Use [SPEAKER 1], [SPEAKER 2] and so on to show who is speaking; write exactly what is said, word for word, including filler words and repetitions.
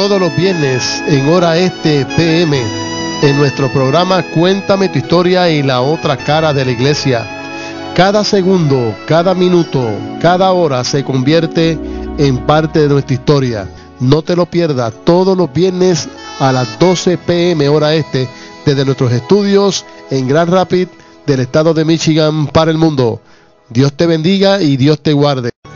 [SPEAKER 1] todos los viernes en hora este P M en nuestro programa Cuéntame tu historia y la otra cara de la iglesia. Cada segundo, cada minuto, cada hora se convierte en parte de nuestra historia. No te lo pierdas, todos los viernes a las doce P M hora este, desde nuestros estudios en Grand Rapids del estado de Michigan para el mundo. Dios te bendiga y Dios te guarde.